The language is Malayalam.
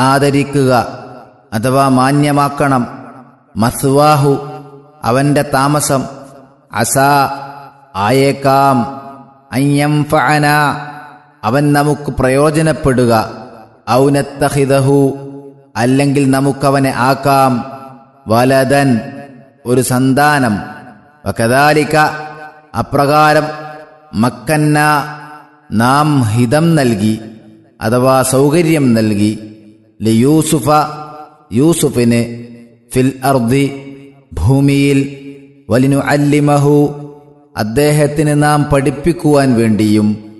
ആദരിക്കുക അഥവാ മാന്യമാക്കണം. മസ്വാഹു അവന്റെ താമസം, അസാ ആയേക്കാം, അയ്യംഫഅന അവൻ നമുക്ക് പ്രയോജനപ്പെടുക, ഔ നത്തഖിദഹു അല്ലെങ്കിൽ നമുക്കവനെ ആക്കാം, വലദൻ ഒരു സന്താനം. വകദാലിക അപ്രകാരം മക്കന്ന നാം ഹിതം നൽകി അഥവാ സൗകര്യം നൽകി ലിയൂസുഫ യൂസുഫിന് ഫിൽ അർദി ഭൂമിയിൽ, വലിനുഅല്ലിമഹു അദ്ദേഹത്തിന് നാം പഠിപ്പിക്കുവാൻ വേണ്ടിയും